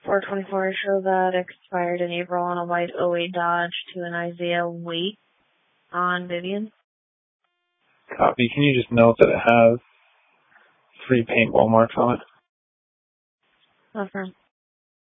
424 show that expired in April on a white '08 Dodge to an Isaiah Waite on Vivian. Copy. Can you just note that it has 3 paintball marks on it? Okay.